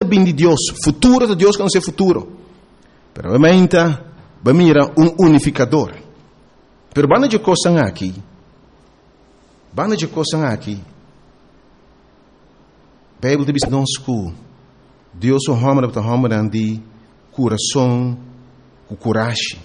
bem de Deus, futuro de Deus que não é futuro. Pero obviamente, vai mirar unificador. Pero bana de coisa aqui. Bíblia diz nós que Deus o homem de coração, com coragem.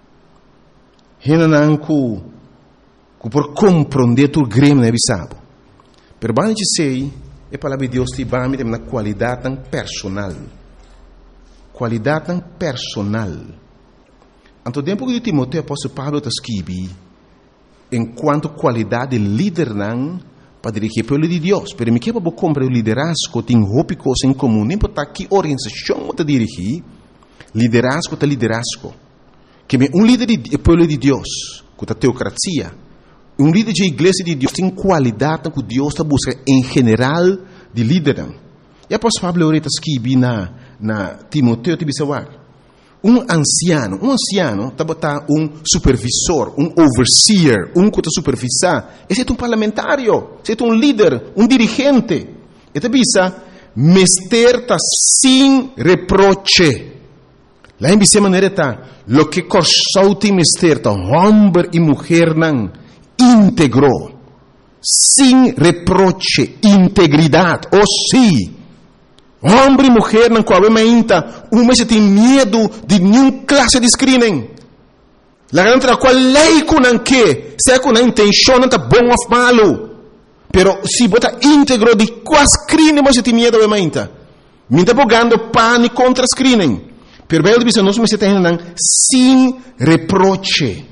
Renan que por compreender tu grêmio é bisabo. Pero bana de sei é palavra de Deus te vai me na qualidade tão personal. Qualidade tão personal. Anto tempo que Timoteo apóstolo Paulo está escrevendo enquanto qualidade de líder não para dirigir o povo de Deus. Pero me quebra comprar o liderazgo tem roupa coisa em comum. Nem importa que organização está dirigir, liderazgo está liderazgo. Que líder do povo de Deus, com a teocracia, líder de igreja de Deus tem qualidade que Deus está buscando em geral de líder. E apóstolo Paulo está escrevendo na Timoteo te bisawar. Anciano está botar supervisor, overseer, que está supervisar. Esse é parlamentário, esse é líder, dirigente. Esta bisa, mester está sem reproche. Lá em bisa maneira está, lo que corsou tem mester está, homem e mulher não, íntegro, sem reproche, integridade, sim. Homem e mulher não qual ainda se tem medo de nenhuma classe de screening. La entra qual lei com que se com a intenção não tá bom ou malo. Pero se bota íntegro de qual screening você tem medo ainda. Me tá bogando pane contra screening. Pero bem diz nós me tem sem reproche.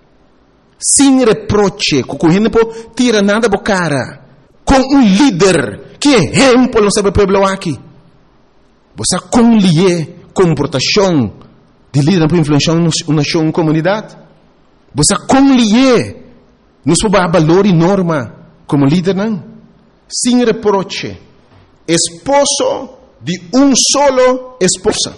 Sem reproche, com gente po tira nada bo cara. Com líder que exemplo não sabe pueblo aqui. Você conlier comportação de líder para influenciar uma comunidade. Você conlier nos valor e norma como líder não. Sem reproche. Esposo de solo esposa.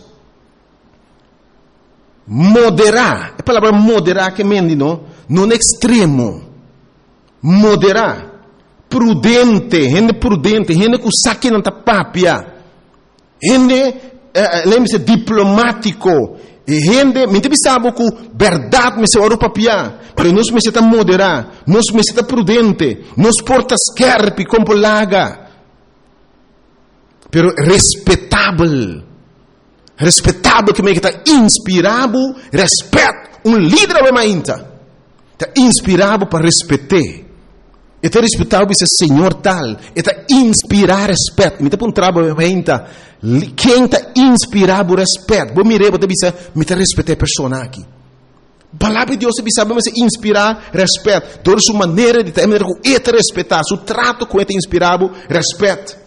Moderar. A palavra moderar que mendi não extremo. Moderar. Prudente, gente que saque não tá papia. Gente, lembre-se, diplomático. Gente, me sabe que verdade me se ora papia. Pero nós me se tá moderar, nós me se tá prudente, nós porta scarpe como laga. Pero respetável que me está inspirado, respeito. Líder é mainta. Está inspirado para respeitar. Está respeitado esse Senhor tal. Está inspirado respeito. Me está um trabalho ainda. Quem está inspirado respeito? Vou me está respeitar a pessoa aqui. A palavra de Deus sabe mas inspirar respeito. Toda sua maneira de ter respeitar, seu trato com ele inspirado respeito.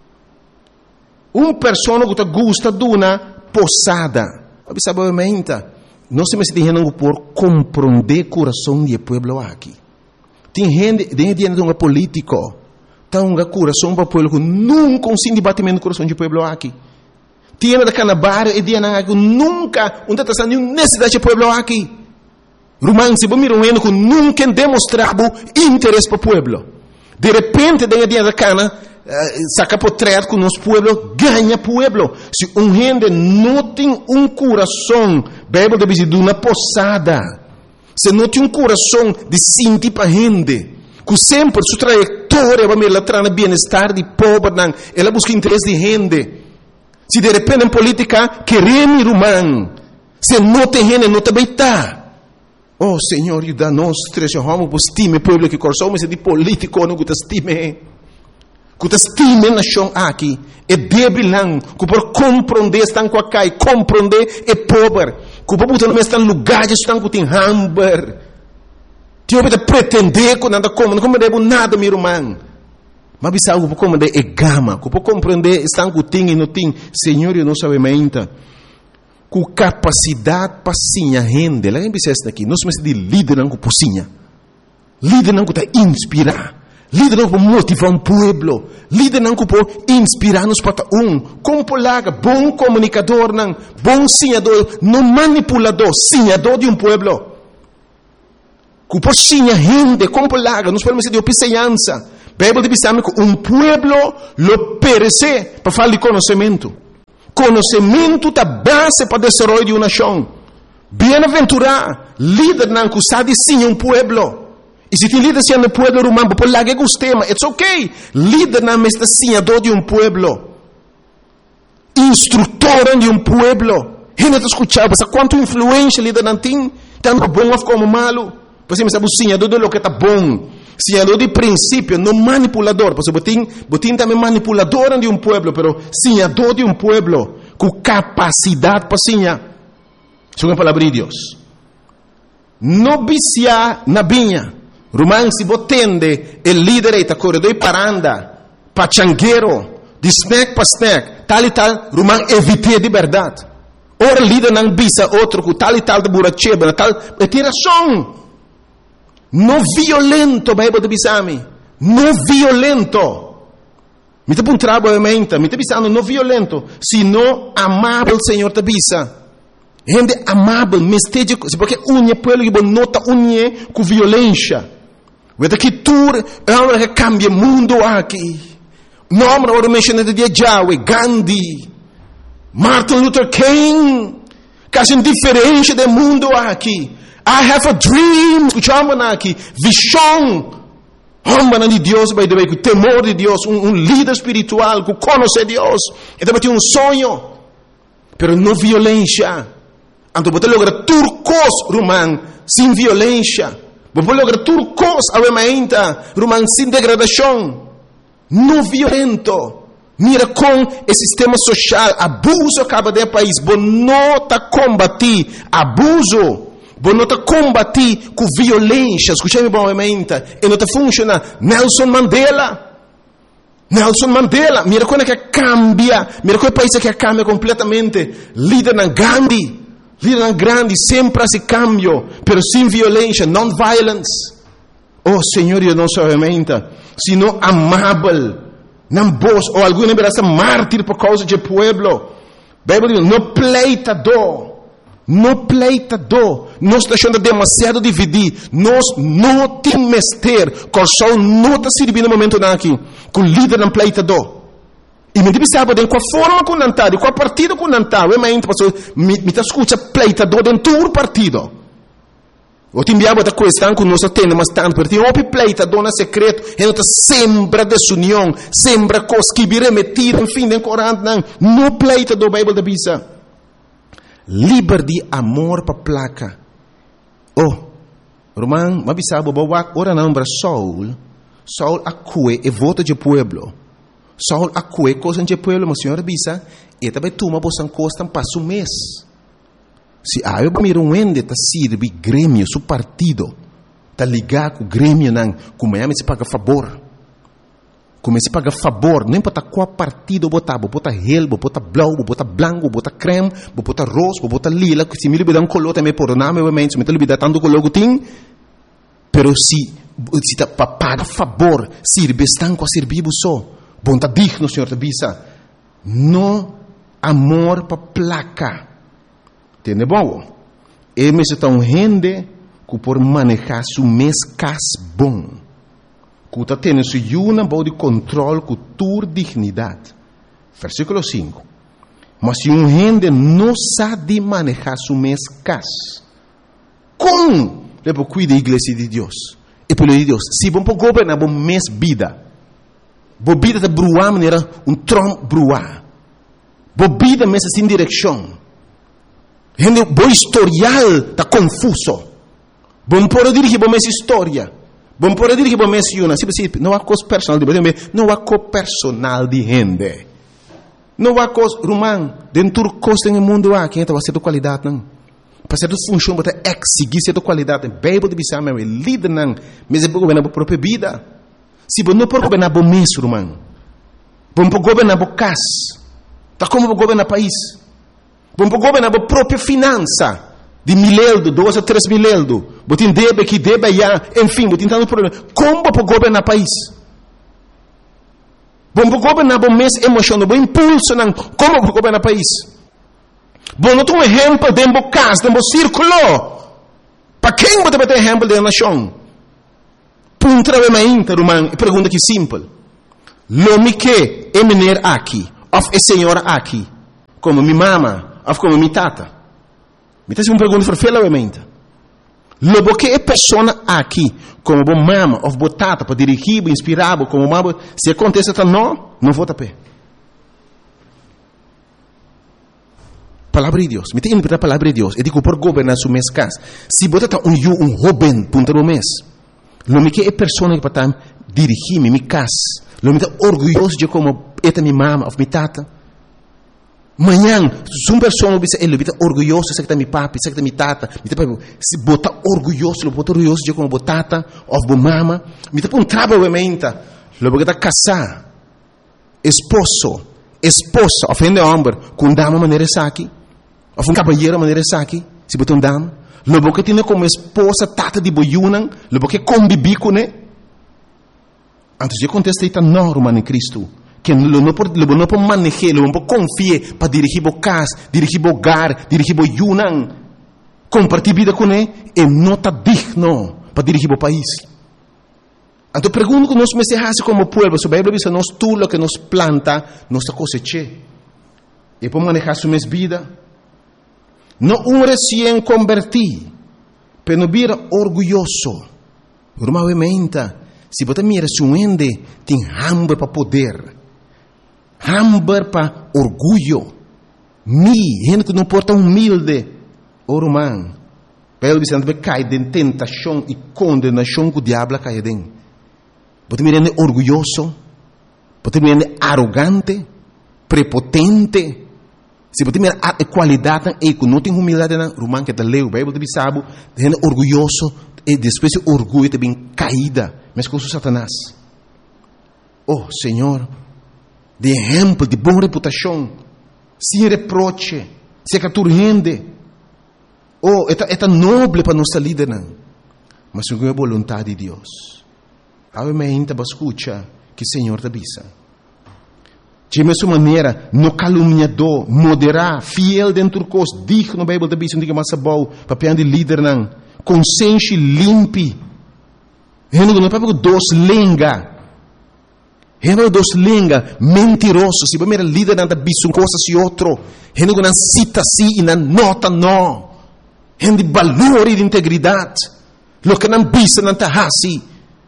Pessoa que gosta de uma posada. Sabe ainda? Nós temos que por compreender o coração do povo aqui. Tem gente um político, tem um coração para o povo que nunca um debatimento do coração do povo aqui. Tem da canabar e tem que nunca está nenhuma necessidade do povo aqui. Romance, vamos mirar que nunca demonstrava interesse para o povo. De repente, tem da cana saca portrait com nosso povo, ganha povo. Se gente não tem coração, Bíblia diz de uma posada. Se não tem coração de sentir para a gente, que sempre sua trajetória vai me trazer bem-estar de pobre, ela busca interesse de gente. Se de repente em política queremos ir humano, se não tem gente, não também está. Oh Senhor, ajuda-nos, trechamos, que estime o povo que coração, mas é de político, não que estime. Que estime a nação aqui, é débil, que por compreender estão com a cai, compreender é pobre. Que por botar nesta lugar, estão com o hamburger. Tio pode pretender que nada como devo nada, meu irmão. Mas bisa algo por compreender é gama, que por compreender estão com tem e não tem. Senhor, eu não sabe ainda. Com capacidade para sinha rende. Lá em Bissesta aqui, nós somos de líder não com pocinha. Líder não que está inspirar. Líder não para motivar um povo. Líder não para inspirar-nos para como polaga, bom comunicador, não, bom sinhador, não manipulador, sinhador de um povo. Que por sinha gente, como polaga, nos podemos dizer de opicenhança. Bíblia diz que povo lo perece para falar de conhecimento. Conhecimento da base para o desenvolvimento de uma nação. Bem-aventurado, líder não que sabe sim um pueblo. E se tem líder sim no pueblo romano, por lá que gostema, it's okay. Líder não é senhor de um pueblo. Instrutor de um pueblo. Gente está escutando, mas quanto influência líder não tem, tanto bom como malo. Por exemplo, sabe o senhor de lo que está bom. Senhor de princípio, não manipulador. Porque botin também manipulador de um pueblo, pero senhor de um pueblo com capacidade para senhor. Isso é uma palavra de Deus. Não vicia na vinha. Romano, se botende, o líder está corredor para andar, para changueiro, de snack para snack, tal e tal, Romano evite de verdade. Ora, líder não bisa outro, com tal e tal de buracheba, tal, é tiração. Não violento, Bíblia de bisami. Não violento. Me está um trabalho, me está bisando, não violento, sino amável, Senhor, te bisa. Gente amável, mesteja, porque unha pueblo que nota unha com violência. Vede que tur é uma que cambia mundo aqui. Nome agora mencionado de Yahweh, Gandhi, Martin Luther King, caso diferente do mundo aqui. I have a dream, escutamos aqui, visão. Homem de Deus, by the way, com temor de Deus, líder espiritual, que conhece Deus. Então tem sonho, pero não violência. Então você logra turcos, romano, sem violência. Você logra turcos, avemainta, romano, sem degradação. Não violento. Mira com o sistema social, abuso acaba de país. Você não está combatir abuso. Você não está combatir com violência. Escutei-me bom, avemainta. E não está funcionando. Nelson Mandela, mira como é que cambia. Mira como é o país que cambia completamente. Líder na Gandhi. Líder grande, sempre esse cambio, pero sem violência, non-violence. Oh, Senhor, eu não sou ferramenta, sino amável, não vos, ou alguém verá mártir por causa do pueblo. Bíblia diz, não pleitador, nós está achando demasiado dividir, nós não temos mester, com o sol não está servindo no momento aqui, com o líder não pleitador. E me diz sabe de qual forma com nantar, de qual partido com nantar. Eu me escuta pleitador dentro do partido. Eu te enviava da questão que nós temos mas tanto, porque tem um pleitador na secreto, e não sembra desunião, sembra coisas que virem metidas, enfim, em Corão, não pleitador, Bíblia da Bisa. Liberdade, amor para placa. Oh, Romano, mas sabe, ora não para Saul acue e vota de pueblo. Saul acue coisa de pueblo, mas senhora bisa, e também toma bosan costan passo mês. Se eu miro ende tá sirve grêmio, su partido, tá ligado com o grêmio não, como se paga favor. Como se paga favor, não importa qual partido botar, bota relbo, bota blau, bota branco, bota creme, bota rosa, bota lila, se me libera color também por nome, obviamente, se me libera tanto color que tem, pero se tá paga favor, sirve estão com a servir só. Bom, está digno, Senhor, te bisa. No amor para placa. Entende bom? E me está gente que por manejar su mês cas bom. Que está tendo su uma boa de controle com tua dignidade. Versículo 5. Mas se gente não sabe manejar su mês cas, como deve cuidar da igreja de Deus? E pelo de Deus, se vamos governar bom mês vida. Bobida de bruar maneira Trump bruar. Bobida mesa sem direção. Gente, bom historial está confuso. Bom por dirigir bom essa história. Bom por dirigir bom essa uma. Tipo, não há coisa personal de não há coisa personal de gente. Não há coisa romano dentro do coisa no mundo há quem vai ser de qualidade não. Para ser de função para exigir ser de qualidade. Bíblia de bisama é líder não. Mas é para a própria vida. Se você não pode governar o mês, irmão, você pode governar o casa, tá como você governar o país, você pode governar a própria finança, de 1.000 euros, 2 a 3 mil euros, você tem débito aqui, débito allá, enfim, você tem tanto problema. Como você pode governar o país? Você pode governar o mês emocional, o impulso, não. Como você pode governar o país? Você não tem um exemplo dentro do casa, dentro do círculo. Para quem você vai ter exemplo da nação? Irmão, pergunta que simples. Lo que é menino aqui, of a senhora aqui, como minha mama, ou como minha tata. Me está uma pergunta para obviamente. Logo que é pessoa aqui, como boa mama ou boa tata, para dirigir, para inspirar, como mama, se acontece, não vou tapar. Palavra de Deus. Me tem que interpretar a palavra de Deus. Eu digo por governar sua mês casa. Se você está um jovem, punta no mês, lo me que é pessoa que para dirigir minha casa, lo me está orgulhoso de como é minha mama ou minha tata. Manhã, se uma pessoa ele está orgulhoso de que minha papi, de que minha tata, se botar orgulhoso de como boa tata ou boa mama, me está um trabalho obviamente, lo que está casar, esposa, ofende homem, com dama maneira aqui. Ou um cavalheiro maneira aqui, se botar dama, logo que tem como esposa tata de boiunan, logo que convive com ele. Antes de contestar esta norma em Cristo, que não pode manejar, não pode confiar para dirigir o casa, dirigir o hogar, dirigir o yunan, compartilhar vida com ele, e não está digno para dirigir o país. Então pergunto que nós me se como povo, se a Bíblia diz, nós tudo o que nos planta, nós cosecha. E para manejar sua vida. Não recém convertido, mas não vira orgulhoso. Normalmente, se você mira seu ende, tem hambre para poder, hambre para orgulho. Gente que não porta humilde, romano. Pelo que cai de tentação e condenação que o diabo cai dentro. Você mira orgulhoso, você mira arrogante, prepotente. Se você tem a qualidade e não tem humildade na romano que está leu, Bíblia de sabe, é orgulhoso e depois o orgulho também caída, mas com Satanás. Oh, Senhor, de exemplo de boa reputação, sem reproche, sem caturrende. Oh, é nobre para nossa líder, mas segundo a vontade de Deus. Obviamente, você escuta que o Senhor te avisa. De mesma maneira, no caluniador, moderar, fiel dentro do curso, digno, a Bíblia diz, não diga mais bom, papel de líder, não. Consciência limpe. Não é para dois lenga. Não dois lenga, mentiroso. Se você é líder, não diz uma coisa e outra. Não cita assim e não nota, não. Não de valor e de integridade. Lo que não diz, não está assim.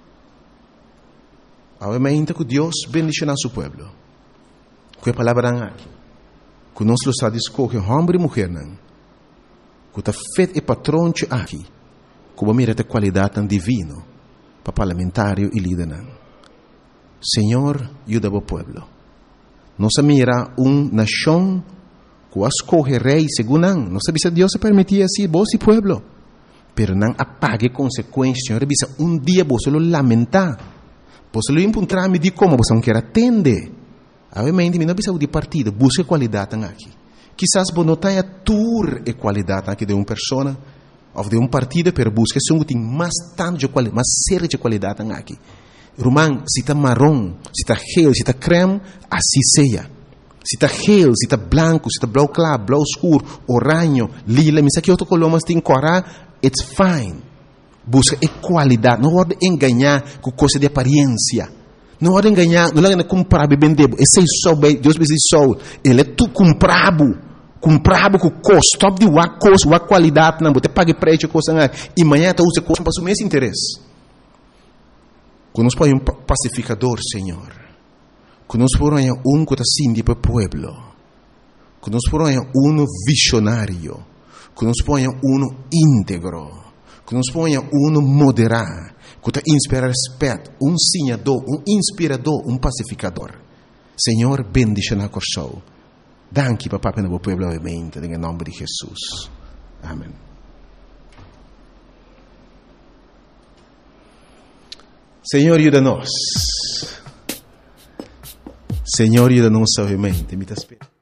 Obviamente que Deus bendicionar seu povo. Que a palavra aqui, que nós lo está escolhendo homem e mulher, que está feito e patrão aqui, que vai mirar a qualidade divina para parlamentário e líder. Senhor, ajuda o povo. Nós mira nação que escolhe rei segundo não sabe se Deus se permitia assim, vos e povo, pero não apague consequências. Senhor, dia você lo lamentar, você lo encontrar me de como você não quer atender. Obviamente, não precisa de partido, busca qualidade aqui. Quizás você não tenha tour e qualidade aqui de uma pessoa ou de um partido, mas busca se tem mais tanto de qualidade, mais séria de qualidade aqui. Romano, se está marrom, se está gel, se está creme, assim seja. Se está gel, se está branco, se está blau claro, blau escuro, oranho, lila, mas aqui outro color, mas tem corar, it's fine. Busca qualidade, não pode enganar com coisa de aparência. Não pode enganar, não é comprar bem vender. Esse é só bem, Deus me diz só. Ele é tu comprado com custo, top de uma coisa, uma qualidade, não, você paga preço, coisa, e amanhã tu usa coisa para o mesmo interesse. Que nós põe pacificador, Senhor. Que nós põe que está sindi para o povo. Que nós põe visionário. Que nós põe íntegro. Que nos ponha moderar, que te inspira respeito, sinador, inspirador, pacificador. Senhor, bendice na corso. Danke, papá, para o povo, obviamente, em nome de Jesus. Amém. Senhor, ajuda-nos. Senhor, ajuda-nos, obviamente.